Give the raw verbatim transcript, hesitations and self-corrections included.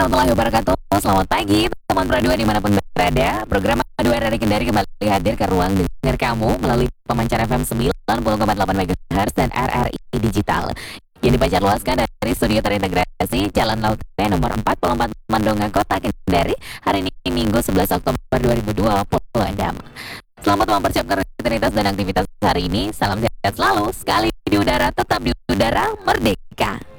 warahmatullahi wabarakatuh. Selamat pagi teman Pradua dimanapun berada. Program Pradua R R I Kendari kembali hadir ke ruang dengar kamu melalui pemancar F M sembilan puluh koma delapan megahertz dan R R I Digital yang dipancar luaskan dari studio terintegrasi Jalan Laut T nomor empat puluh empat Mandonga, Kota Kendari. Hari ini Minggu sebelas Oktober dua ribu dua puluh enam. Selamat mempersiapkan rutinitas dan aktivitas hari ini. Salam sehat selalu. Sekali di udara, tetap di udara, merdeka.